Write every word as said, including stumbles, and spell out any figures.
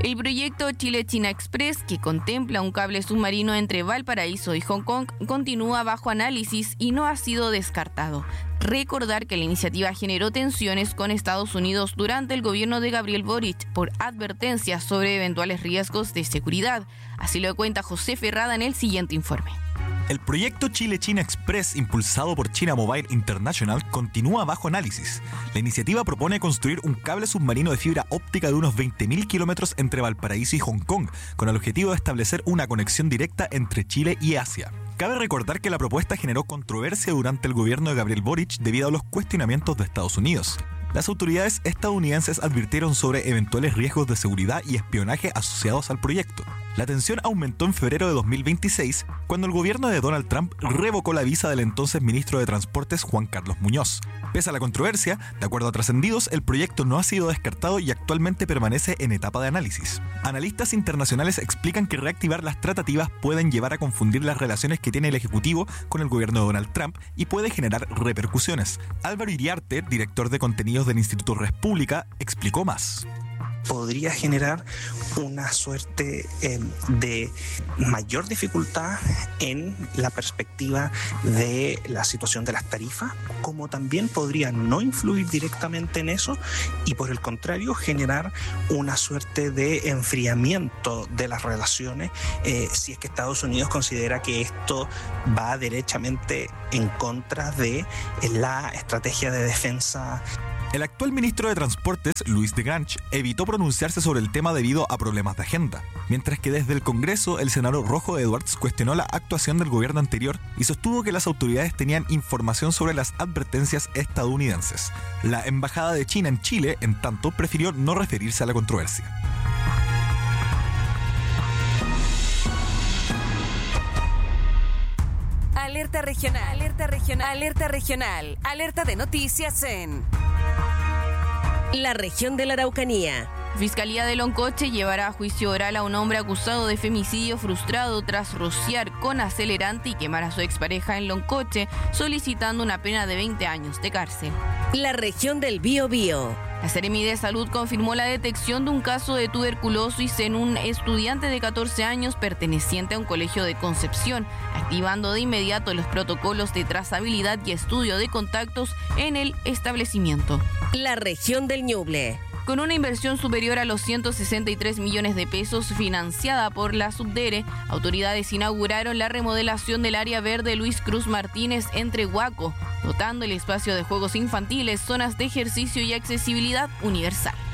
El proyecto Chile-China Express, que contempla un cable submarino entre Valparaíso y Hong Kong, continúa bajo análisis y no ha sido descartado. Recordar que la iniciativa generó tensiones con Estados Unidos durante el gobierno de Gabriel Boric por advertencias sobre eventuales riesgos de seguridad. Así lo cuenta José Ferrada en el siguiente informe. El proyecto Chile-China Express, impulsado por China Mobile International, continúa bajo análisis. La iniciativa propone construir un cable submarino de fibra óptica de unos veinte mil kilómetros entre Valparaíso y Hong Kong, con el objetivo de establecer una conexión directa entre Chile y Asia. Cabe recordar que la propuesta generó controversia durante el gobierno de Gabriel Boric debido a los cuestionamientos de Estados Unidos. Las autoridades estadounidenses advirtieron sobre eventuales riesgos de seguridad y espionaje asociados al proyecto. La tensión aumentó en febrero de dos mil veintiséis, cuando el gobierno de Donald Trump revocó la visa del entonces ministro de Transportes Juan Carlos Muñoz. Pese a la controversia, de acuerdo a trascendidos, el proyecto no ha sido descartado y actualmente permanece en etapa de análisis. Analistas internacionales explican que reactivar las tratativas pueden llevar a confundir las relaciones que tiene el Ejecutivo con el gobierno de Donald Trump y puede generar repercusiones. Álvaro Iriarte, director de contenidos del Instituto República, explicó más. Podría generar una suerte eh, de mayor dificultad en la perspectiva de la situación de las tarifas, como también podría no influir directamente en eso y por el contrario generar una suerte de enfriamiento de las relaciones eh, si es que Estados Unidos considera que esto va derechamente en contra de la estrategia de defensa. El actual ministro de Transportes, Luis de Grange, evitó pronunciarse sobre el tema debido a problemas de agenda, mientras que desde el Congreso el senador Rojo Edwards cuestionó la actuación del gobierno anterior y sostuvo que las autoridades tenían información sobre las advertencias estadounidenses. La embajada de China en Chile, en tanto, prefirió no referirse a la controversia. Alerta regional, alerta regional, alerta regional, alerta de noticias en la región de la Araucanía. Fiscalía de Loncoche llevará a juicio oral a un hombre acusado de femicidio frustrado tras rociar con acelerante y quemar a su expareja en Loncoche, solicitando una pena de veinte años de cárcel. La región del Biobío. La Seremi de Salud confirmó la detección de un caso de tuberculosis en un estudiante de catorce años perteneciente a un colegio de Concepción, activando de inmediato los protocolos de trazabilidad y estudio de contactos en el establecimiento. La región del Ñuble. Con una inversión superior a los ciento sesenta y tres millones de pesos financiada por la Subdere, autoridades inauguraron la remodelación del área verde Luis Cruz Martínez entre Huaco, dotando el espacio de juegos infantiles, zonas de ejercicio y accesibilidad universal.